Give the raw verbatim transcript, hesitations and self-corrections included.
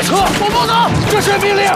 撤！我不走，这是命令。